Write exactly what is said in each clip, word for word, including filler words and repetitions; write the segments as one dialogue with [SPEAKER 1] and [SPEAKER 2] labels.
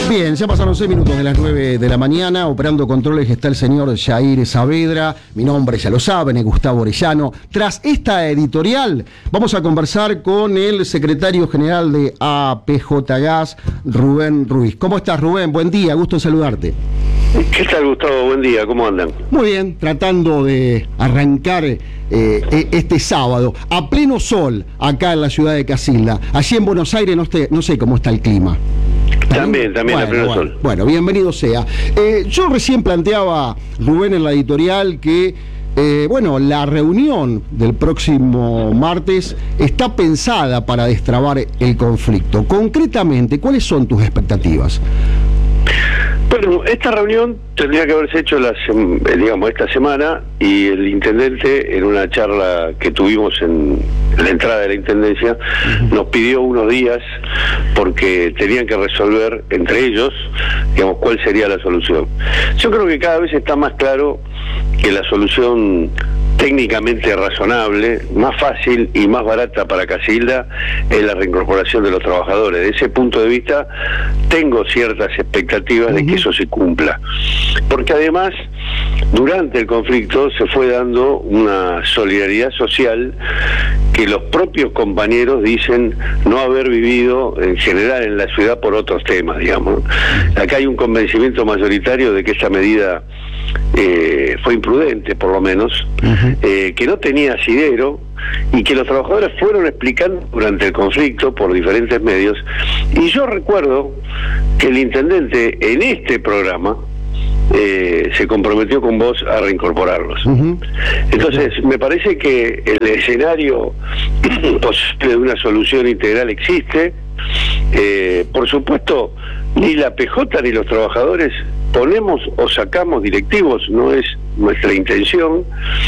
[SPEAKER 1] Bien, ya pasaron seis minutos de las nueve de la mañana. Operando controles está el señor Jair Saavedra. Mi nombre, ya lo saben, es Gustavo Orellano. Tras esta editorial, vamos a conversar con el secretario general de A P J Gas, Rubén Ruiz. ¿Cómo estás, Rubén? Buen día, gusto en saludarte.
[SPEAKER 2] ¿Qué tal, Gustavo? Buen día, ¿cómo andan?
[SPEAKER 1] Muy bien, tratando de arrancar eh, este sábado, a pleno sol, acá en la ciudad de Casilda. Allí en Buenos Aires no, esté, no sé cómo está el clima.
[SPEAKER 2] También, también, bueno, a pleno
[SPEAKER 1] bueno,
[SPEAKER 2] sol.
[SPEAKER 1] Bueno, bienvenido sea. Eh, yo recién planteaba, Rubén, en la editorial que, eh, bueno, la reunión del próximo martes está pensada para destrabar el conflicto. Concretamente, ¿cuáles son tus expectativas?
[SPEAKER 2] Bueno, esta reunión tendría que haberse hecho la, digamos, esta semana, y el intendente, en una charla que tuvimos en la entrada de la intendencia, nos pidió unos días porque tenían que resolver entre ellos, digamos, cuál sería la solución. Yo creo que cada vez está más claro que la solución técnicamente razonable, más fácil y más barata para Casilda es la reincorporación de los trabajadores. De ese punto de vista tengo ciertas expectativas de que eso se cumpla, porque además durante el conflicto se fue dando una solidaridad social que los propios compañeros dicen no haber vivido en general en la ciudad por otros temas, digamos. Acá hay un convencimiento mayoritario de que esta medida eh, fue imprudente, por lo menos, uh-huh. eh, que no tenía asidero, y que los trabajadores fueron explicando durante el conflicto por diferentes medios. Y yo recuerdo que el intendente en este programa Eh, se comprometió con vos a reincorporarlos. Uh-huh. Entonces, me parece que el escenario posible de una solución integral existe. Eh, por supuesto, ni la P J ni los trabajadores ponemos o sacamos directivos, no es nuestra intención.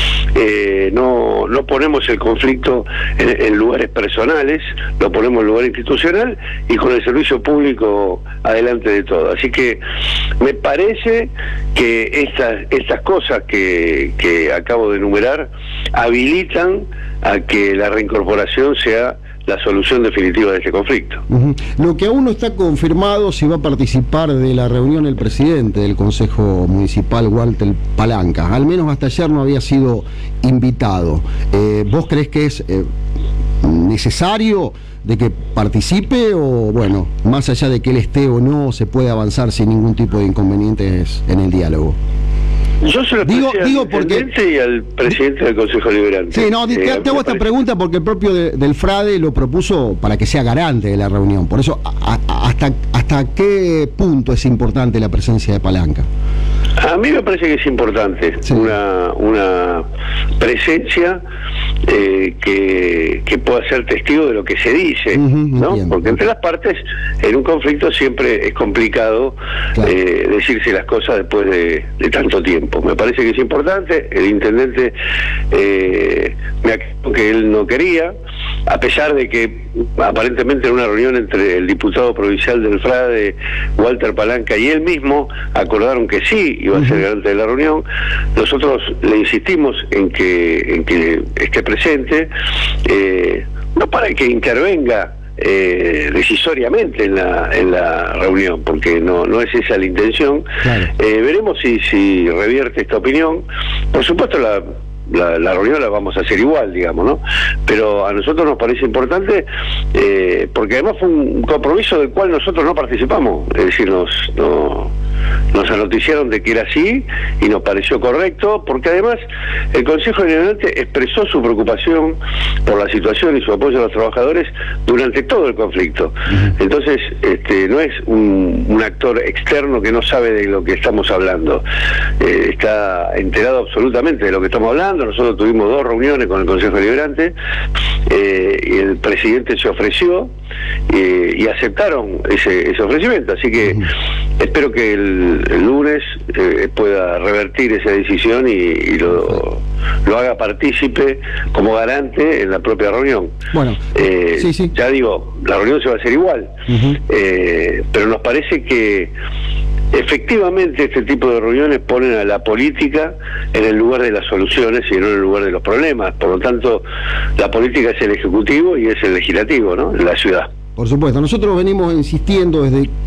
[SPEAKER 2] Eh, no, no ponemos el conflicto en, en lugares personales, lo ponemos en lugar institucional y con el servicio público adelante de todo. Así que me parece que estas, estas cosas que, que acabo de enumerar habilitan a que la reincorporación sea la solución definitiva de este conflicto.
[SPEAKER 1] Uh-huh. Lo que aún no está confirmado, si va a participar de la reunión el presidente del Consejo Municipal, Walter Palanca. Al menos hasta ayer no había sido invitado. Eh, ¿Vos creés que es eh, necesario de que participe, o bueno, más allá de que él esté o no, se puede avanzar sin ningún tipo de inconvenientes en el diálogo?
[SPEAKER 2] Yo se lo
[SPEAKER 1] digo,
[SPEAKER 2] al
[SPEAKER 1] digo
[SPEAKER 2] intendente
[SPEAKER 1] porque...
[SPEAKER 2] y al presidente del Consejo Liberante.
[SPEAKER 1] Sí, no, te,
[SPEAKER 2] eh,
[SPEAKER 1] te hago esta pregunta porque el propio de, del Frade lo propuso para que sea garante de la reunión. Por eso, a, a, hasta, ¿hasta qué punto es importante la presencia de Palanca?
[SPEAKER 2] A mí me parece que es importante, sí, una, una presencia eh, que, que pueda ser testigo de lo que se dice, uh-huh, ¿no? Entiendo. Porque entre las partes, en un conflicto siempre es complicado, claro, eh, decirse las cosas después de, de tanto tiempo. Me parece que es importante. El intendente eh, me aclaró que él no quería, a pesar de que aparentemente en una reunión entre el diputado provincial del Frade, Walter Palanca, y él mismo acordaron que sí iba a ser garante de la reunión. Nosotros le insistimos en que en que esté presente, eh, no para que intervenga Eh, decisoriamente en la en la reunión, porque no no es esa la intención. Claro. Eh, veremos si si revierte esta opinión. Por supuesto la La, la reunión la vamos a hacer igual, digamos, ¿no? Pero a nosotros nos parece importante, eh, porque además fue un compromiso del cual nosotros no participamos. Es decir, nos no, nos anoticiaron de que era así y nos pareció correcto, porque además el Consejo Generante expresó su preocupación por la situación y su apoyo a los trabajadores durante todo el conflicto. Entonces, este, no es un, un actor externo que no sabe de lo que estamos hablando. Eh, está enterado absolutamente de lo que estamos hablando. Nosotros tuvimos dos reuniones con el Consejo Liberante, eh, y el presidente se ofreció eh, y aceptaron ese, ese ofrecimiento. Así que uh-huh. espero que el, el lunes eh, pueda revertir esa decisión y, y lo, lo haga partícipe como garante en la propia reunión. Bueno, eh, sí, sí. Ya digo, la reunión se va a hacer igual, uh-huh. eh, pero nos parece que efectivamente este tipo de reuniones ponen a la política en el lugar de las soluciones y no en el lugar de los problemas. Por lo tanto, la política es el ejecutivo y es el legislativo, ¿no?, en la ciudad.
[SPEAKER 1] Por supuesto, nosotros venimos insistiendo desde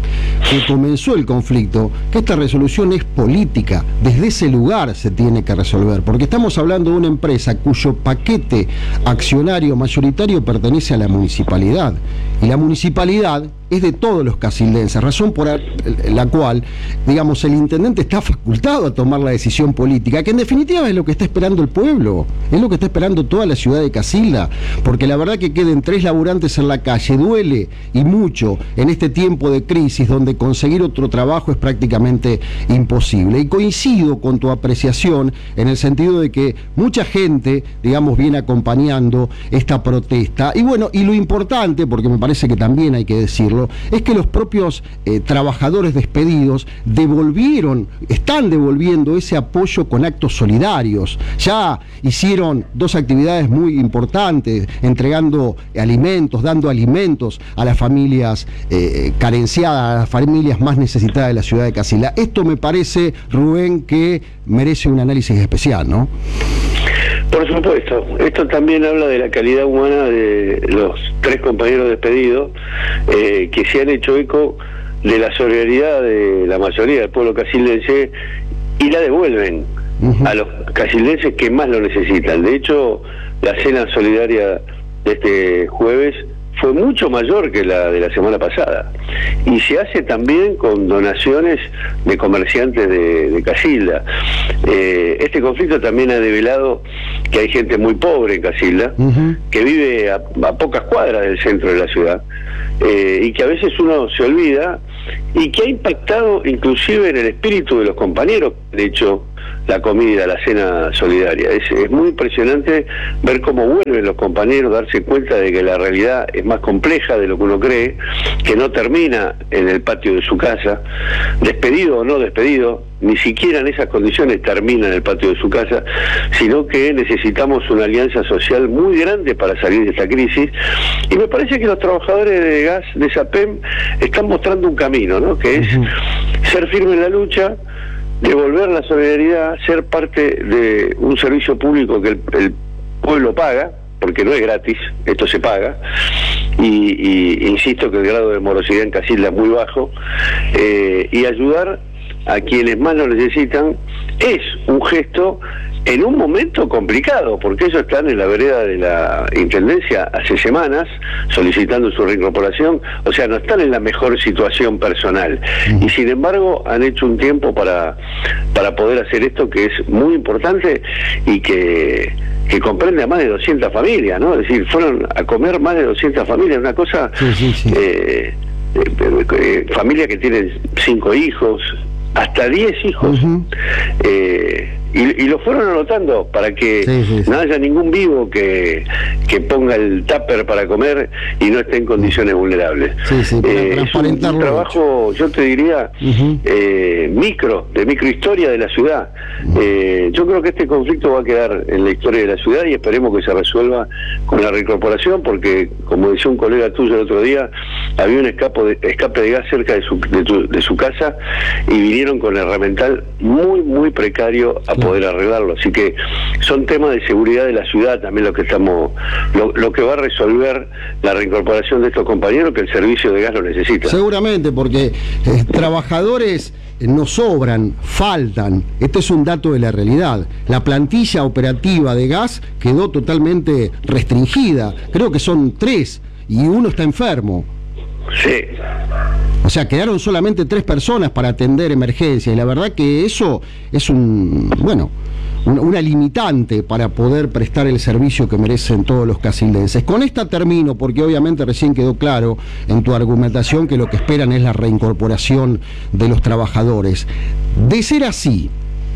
[SPEAKER 1] que comenzó el conflicto, que esta resolución es política. Desde ese lugar se tiene que resolver, porque estamos hablando de una empresa cuyo paquete accionario mayoritario pertenece a la municipalidad, y la municipalidad es de todos los casildenses, razón por la cual, digamos, el intendente está facultado a tomar la decisión política, que en definitiva es lo que está esperando el pueblo, es lo que está esperando toda la ciudad de Casilda, porque la verdad que queden tres laburantes en la calle duele, y mucho, en este tiempo de crisis donde conseguir otro trabajo es prácticamente imposible. Y coincido con tu apreciación en el sentido de que mucha gente, digamos, viene acompañando esta protesta, y bueno, y lo importante, porque me parece que también hay que decirlo, es que los propios eh, trabajadores despedidos devolvieron, están devolviendo ese apoyo con actos solidarios. Ya hicieron dos actividades muy importantes, entregando alimentos, dando alimentos a las familias eh, carenciadas, a las familias más necesitadas de la ciudad de Casilda. Esto me parece, Rubén, que merece un análisis especial, ¿no?
[SPEAKER 2] Por supuesto, esto también habla de la calidad humana de los tres compañeros despedidos, eh, que se han hecho eco de la solidaridad de la mayoría del pueblo casildense y la devuelven uh-huh. a los casildenses que más lo necesitan. De hecho, la cena solidaria de este jueves fue mucho mayor que la de la semana pasada, y se hace también con donaciones de comerciantes de, de Casilda. Eh, este conflicto también ha develado que hay gente muy pobre en Casilda, uh-huh. que vive a, a pocas cuadras del centro de la ciudad, eh, y que a veces uno se olvida, y que ha impactado inclusive en el espíritu de los compañeros, de hecho, la comida, la cena solidaria. Es, es muy impresionante ver cómo vuelven los compañeros, darse cuenta de que la realidad es más compleja de lo que uno cree, que no termina en el patio de su casa, despedido o no despedido, ni siquiera en esas condiciones termina en el patio de su casa, sino que necesitamos una alianza social muy grande para salir de esta crisis, y me parece que los trabajadores de gas de SAPEM están mostrando un camino, ¿no? Que es uh-huh. ser firme en la lucha, devolver la solidaridad, ser parte de un servicio público que el, el pueblo paga, porque no es gratis, esto se paga, y, y insisto que el grado de morosidad en Casilda es muy bajo, eh, y ayudar a quienes más lo necesitan es un gesto en un momento complicado, porque ellos están en la vereda de la Intendencia hace semanas solicitando su reincorporación, o sea, no están en la mejor situación personal, y sin embargo han hecho un tiempo para, para poder hacer esto, que es muy importante y que, que comprende a más de doscientas familias, ¿no? Es decir, fueron a comer más de doscientas familias, una cosa, sí, sí, sí. Eh, eh, eh, familias que tienen cinco hijos, hasta diez hijos, uh-huh. eh, y, y lo fueron anotando para que sí, sí, sí. no haya ningún vivo que, que ponga el tupper para comer y no esté en condiciones vulnerables. Sí, sí, eh, es un, un trabajo, yo te diría, uh-huh. eh, micro, de microhistoria de la ciudad. Uh-huh. Eh, yo creo que este conflicto va a quedar en la historia de la ciudad, y esperemos que se resuelva con la reincorporación, porque, como decía un colega tuyo el otro día, había un escape de, escape de gas cerca de su, de, tu, de su casa, y vinieron con el herramental muy, muy precario a poder arreglarlo. Así que son temas de seguridad de la ciudad también lo que estamos, lo, lo que va a resolver la reincorporación de estos compañeros, que el servicio de gas lo necesita.
[SPEAKER 1] Seguramente, porque eh, trabajadores no sobran, faltan. Este es un dato de la realidad. La plantilla operativa de gas quedó totalmente restringida. Creo que son tres y uno está enfermo.
[SPEAKER 2] Sí.
[SPEAKER 1] O sea, quedaron solamente tres personas para atender emergencias, y la verdad que eso es un, bueno, una, una limitante para poder prestar el servicio que merecen todos los casildenses. Con esta termino, porque obviamente recién quedó claro en tu argumentación que lo que esperan es la reincorporación de los trabajadores. De ser así,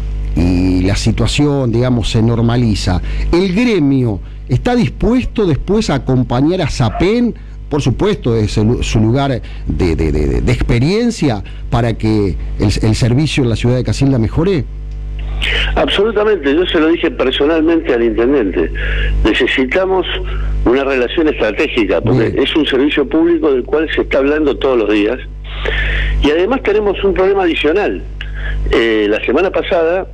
[SPEAKER 1] y la situación, digamos, se normaliza, ¿el gremio está dispuesto después a acompañar a SAPEM? Por supuesto, es el, su lugar de, de, de, de experiencia para que el, el servicio en la ciudad de Casilda mejore.
[SPEAKER 2] Absolutamente, yo se lo dije personalmente al intendente. Necesitamos una relación estratégica, porque Bien. es un servicio público del cual se está hablando todos los días, y además tenemos un problema adicional. Eh, la semana pasada,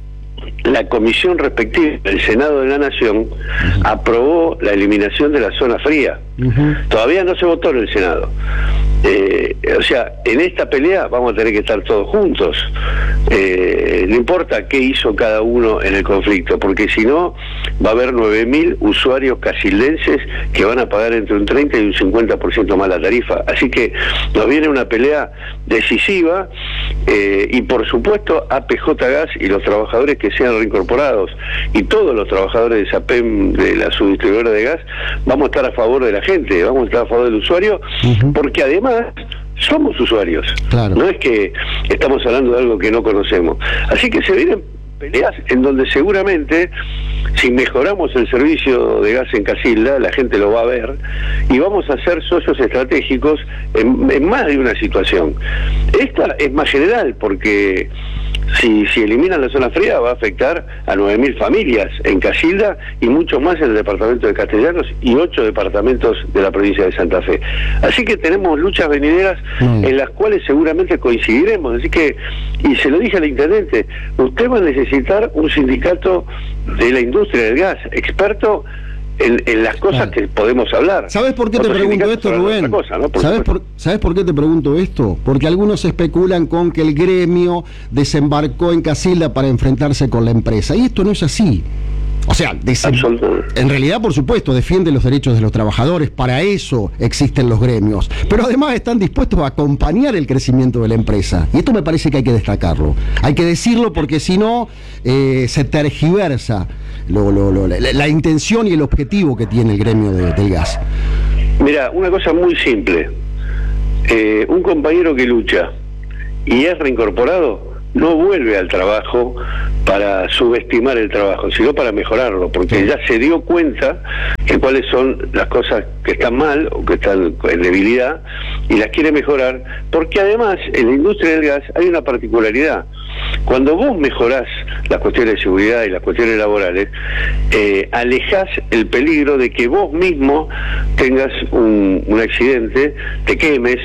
[SPEAKER 2] la comisión respectiva del Senado de la Nación uh-huh. aprobó la eliminación de la zona fría. Uh-huh. Todavía no se votó en el Senado. Eh, o sea, en esta pelea vamos a tener que estar todos juntos. Eh, no importa qué hizo cada uno en el conflicto, porque si no, va a haber nueve mil usuarios casildenses que van a pagar entre un treinta y un cincuenta por ciento más la tarifa. Así que nos viene una pelea decisiva, eh, y por supuesto A P J Gas y los trabajadores que sean reincorporados y todos los trabajadores de SAPEM, de la subdistribuidora de gas, vamos a estar a favor de la gente, vamos a estar a favor del usuario, uh-huh. porque además somos usuarios, claro. No es que estamos hablando de algo que no conocemos. Así que se vienen peleas en donde seguramente, si mejoramos el servicio de gas en Casilda, la gente lo va a ver y vamos a ser socios estratégicos en, en más de una situación. Esta es más general porque si, si eliminan la zona fría va a afectar a nueve mil familias en Casilda y mucho más en el departamento de Castellanos y ocho departamentos de la provincia de Santa Fe. Así que tenemos luchas venideras mm. en las cuales seguramente coincidiremos. Así que, y se lo dije al intendente, usted va a necesitar un sindicato de la industria del gas, experto en, en las cosas claro. que podemos hablar.
[SPEAKER 1] ¿Sabes por qué te pregunto esto, Rubén? Cosa, ¿no? por ¿Sabes, por, ¿Sabes por qué te pregunto esto? Porque algunos especulan con que el gremio desembarcó en Casilda para enfrentarse con la empresa. Y esto no es así. O sea, en realidad, por supuesto, defiende los derechos de los trabajadores, para eso existen los gremios, pero además están dispuestos a acompañar el crecimiento de la empresa, y esto me parece que hay que destacarlo, hay que decirlo porque si no, eh, se tergiversa lo, lo, lo, la, la intención y el objetivo que tiene el gremio de, del gas.
[SPEAKER 2] Mira, una cosa muy simple, eh, un compañero que lucha y es reincorporado, no vuelve al trabajo para subestimar el trabajo, sino para mejorarlo, porque ya se dio cuenta de cuáles son las cosas que están mal o que están en debilidad y las quiere mejorar, porque además en la industria del gas hay una particularidad. Cuando vos mejorás las cuestiones de seguridad y las cuestiones laborales, eh, alejás el peligro de que vos mismo tengas un, un accidente, te quemes,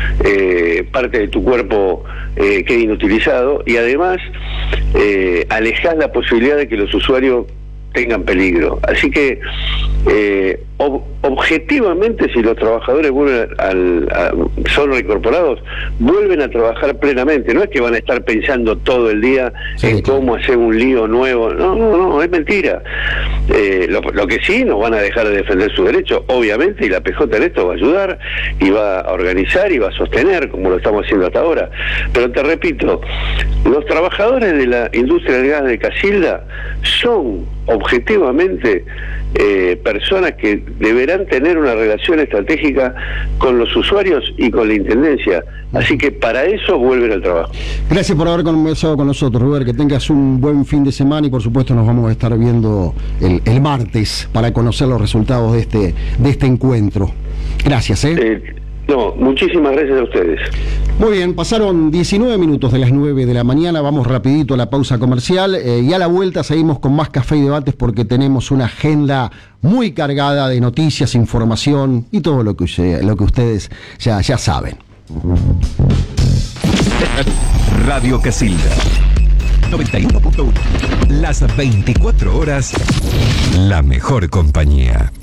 [SPEAKER 2] eh, parte de tu cuerpo eh, quede inutilizado, y además eh, alejás la posibilidad de que los usuarios tengan peligro. Así que eh, ob objetivamente, si los trabajadores vuelven al, a, son reincorporados, vuelven a trabajar plenamente. No es que van a estar pensando todo el día sí, en claro. cómo hacer un lío nuevo. No, no, no, es mentira. Eh, lo, lo que sí, nos van a dejar de defender sus derechos, obviamente, y la P J en esto va a ayudar y va a organizar y va a sostener, como lo estamos haciendo hasta ahora. Pero te repito, los trabajadores de la industria del gas de Casilda son objetivamente eh, personas que deberán tener una relación estratégica con los usuarios y con la intendencia. Así que para eso vuelven al trabajo.
[SPEAKER 1] Gracias por haber conversado con nosotros, Rubén. Que tengas un buen fin de semana y por supuesto nos vamos a estar viendo el, el martes para conocer los resultados de este, de este encuentro. Gracias, ¿eh? eh
[SPEAKER 2] No, muchísimas gracias a ustedes.
[SPEAKER 1] Muy bien, pasaron diecinueve minutos de las nueve de la mañana, vamos rapidito a la pausa comercial eh, y a la vuelta seguimos con más Café y Debates porque tenemos una agenda muy cargada de noticias, información y todo lo que, lo que ustedes ya, ya saben.
[SPEAKER 3] Radio Casilda noventa y uno punto uno. Las veinticuatro horas, la mejor compañía.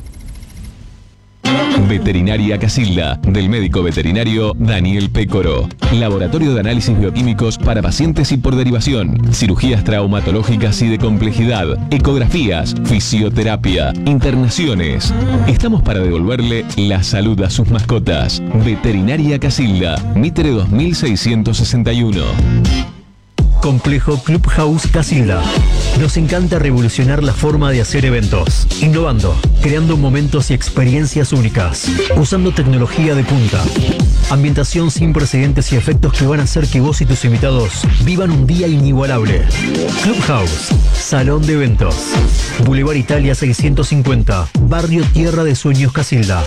[SPEAKER 3] Veterinaria Casilda, del médico veterinario Daniel Pécoro. Laboratorio de análisis bioquímicos para pacientes y por derivación. Cirugías traumatológicas y de complejidad. Ecografías, fisioterapia, internaciones. Estamos para devolverle la salud a sus mascotas. Veterinaria Casilda, Mitre dos mil seiscientos sesenta y uno.
[SPEAKER 4] Complejo Clubhouse Casilda. Nos encanta revolucionar la forma de hacer eventos, innovando, creando momentos y experiencias únicas, usando tecnología de punta, ambientación sin precedentes y efectos que van a hacer que vos y tus invitados vivan un día inigualable. Clubhouse, salón de eventos, Boulevard Italia seiscientos cincuenta, Barrio Tierra de Sueños Casilda.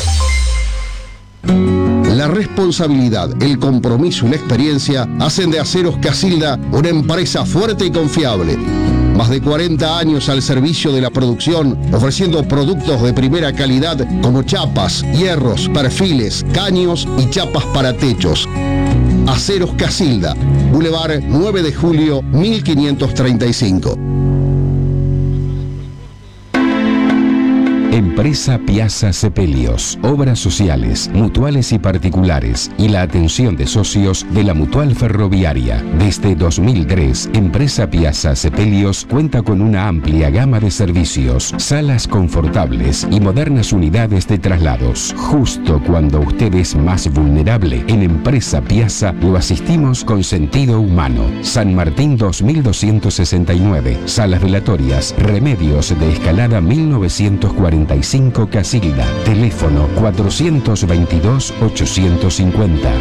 [SPEAKER 5] La responsabilidad, el compromiso y la experiencia hacen de Aceros Casilda una empresa fuerte y confiable. Más de cuarenta años al servicio de la producción, ofreciendo productos de primera calidad como chapas, hierros, perfiles, caños y chapas para techos. Aceros Casilda, Boulevard nueve de julio mil quinientos treinta y cinco.
[SPEAKER 6] Empresa Piazza Sepelios, obras sociales, mutuales y particulares y la atención de socios de la Mutual Ferroviaria. Desde dos mil tres, Empresa Piazza Sepelios cuenta con una amplia gama de servicios, salas confortables y modernas unidades de traslados. Justo cuando usted es más vulnerable, en Empresa Piazza lo asistimos con sentido humano. San Martín dos mil doscientos sesenta y nueve, salas velatorias, Remedios de Escalada mil novecientos cuarenta y cinco Casilda, teléfono cuatrocientos veintidós ochocientos cincuenta.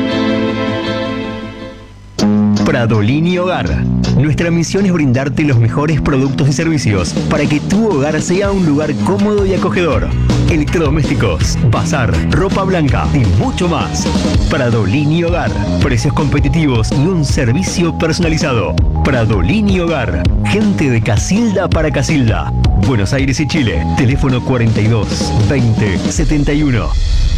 [SPEAKER 4] Pradolini Hogar. Nuestra misión es brindarte los mejores productos y servicios para que tu hogar sea un lugar cómodo y acogedor. Electrodomésticos, bazar, ropa blanca y mucho más. Pradolini Hogar. Precios competitivos y un servicio personalizado. Pradolini Hogar. Gente de Casilda para Casilda. Buenos Aires y Chile. Teléfono cuarenta y dos veinte setenta y uno.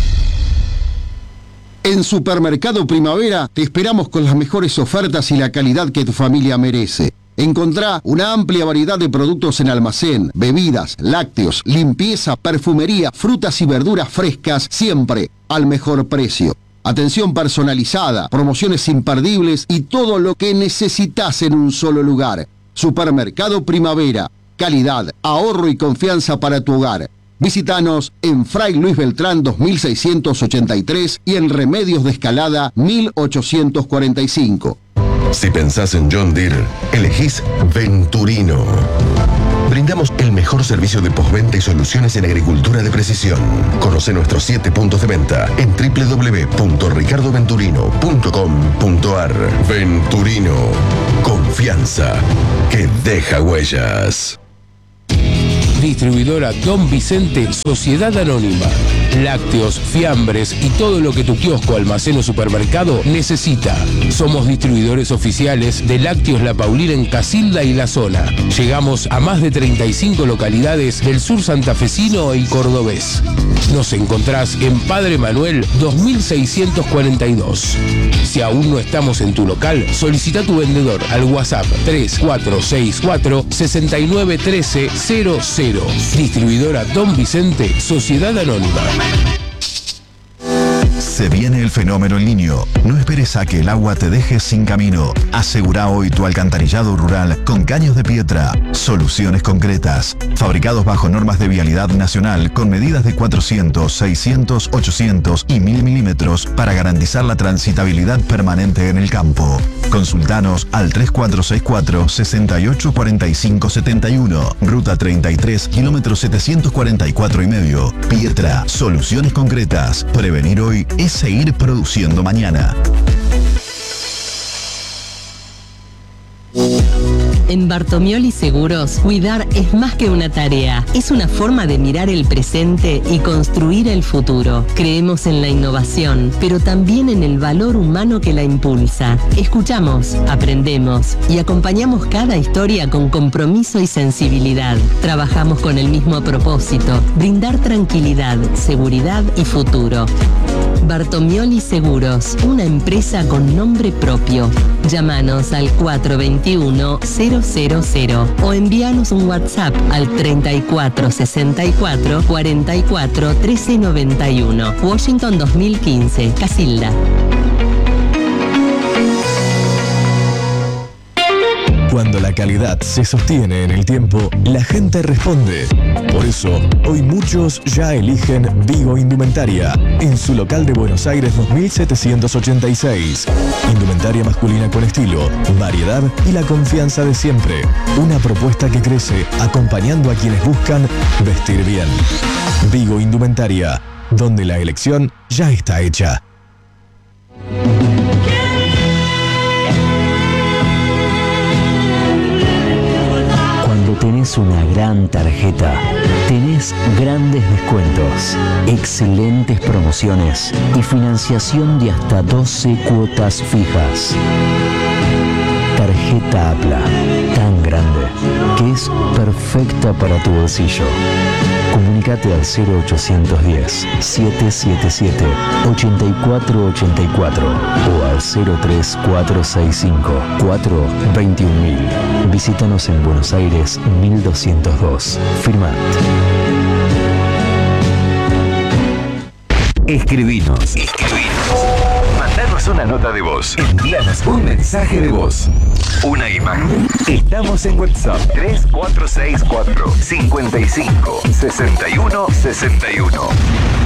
[SPEAKER 5] En Supermercado Primavera te esperamos con las mejores ofertas y la calidad que tu familia merece. Encontrá una amplia variedad de productos en almacén, bebidas, lácteos, limpieza, perfumería, frutas y verduras frescas, siempre al mejor precio. Atención personalizada, promociones imperdibles y todo lo que necesitas en un solo lugar. Supermercado Primavera. Calidad, ahorro y confianza para tu hogar. Visítanos en Fray Luis Beltrán dos mil seiscientos ochenta y tres y en Remedios de Escalada mil ochocientos cuarenta y cinco.
[SPEAKER 7] Si pensás en John Deere, elegís Venturino. Brindamos el mejor servicio de postventa y soluciones en agricultura de precisión. Conoce nuestros siete puntos de venta en doble u doble u doble u punto ricardo venturino punto com punto a r. Venturino. Confianza que deja huellas.
[SPEAKER 8] Distribuidora Don Vicente, Sociedad Anónima. Lácteos, fiambres y todo lo que tu kiosco, almacén o supermercado necesita. Somos distribuidores oficiales de Lácteos La Paulina en Casilda y la zona. Llegamos a más de treinta y cinco localidades del sur santafesino y cordobés. Nos encontrás en Padre Manuel dos mil seiscientos cuarenta y dos. Si aún no estamos en tu local, solicita tu vendedor al WhatsApp tres cuatro seis cuatro seis nueve uno tres cero cero. Distribuidora Don Vicente, Sociedad Anónima.
[SPEAKER 9] Se viene el fenómeno El Niño. No esperes a que el agua te deje sin camino. Asegura hoy tu alcantarillado rural con caños de Pietra. Soluciones concretas. Fabricados bajo normas de vialidad nacional con medidas de cuatrocientos, seiscientos, ochocientos y mil milímetros para garantizar la transitabilidad permanente en el campo. Consultanos al tres cuatro seis cuatro, seis ocho cuatro cinco siete uno. Ruta treinta y tres, kilómetro setecientos cuarenta y cuatro y medio. Pietra. Soluciones concretas. Prevenir hoy es seguir produciendo mañana.
[SPEAKER 10] En Bartomioli Seguros, cuidar es más que una tarea, es una forma de mirar el presente y construir el futuro. Creemos en la innovación, pero también en el valor humano que la impulsa. Escuchamos, aprendemos y acompañamos cada historia con compromiso y sensibilidad. Trabajamos con el mismo propósito, brindar tranquilidad, seguridad y futuro. Bartomioli Seguros, una empresa con nombre propio. Llámanos al cuatro dos uno cero cero cero o envíanos un WhatsApp al treinta y cuatro sesenta y cuatro cuarenta y cuatro trece noventa y uno. Washington dos mil quince, Casilda.
[SPEAKER 3] Cuando la calidad se sostiene en el tiempo, la gente responde. Por eso, hoy muchos ya eligen Vigo Indumentaria, en su local de Buenos Aires dos mil setecientos ochenta y seis. Indumentaria masculina con estilo, variedad y la confianza de siempre. Una propuesta que crece acompañando a quienes buscan vestir bien. Vigo Indumentaria, donde la elección ya está hecha.
[SPEAKER 11] Tenés una gran tarjeta, tenés grandes descuentos, excelentes promociones y financiación de hasta doce cuotas fijas. Tarjeta APLA, tan grande que es perfecta para tu bolsillo. Comunicate al cero ochocientos diez, setecientos setenta y siete, ochenta y cuatro ochenta y cuatro o al cero tres cuatro seis cinco, cuatro veintiún mil. Visítanos en Buenos Aires mil doscientos dos. Firmat.
[SPEAKER 12] Escribinos. Escribinos. Mandanos una nota de voz. Envíanos un mensaje de voz. Una imagen. Estamos en WhatsApp tres cuatro seis cuatro cinco cinco seis uno seis uno.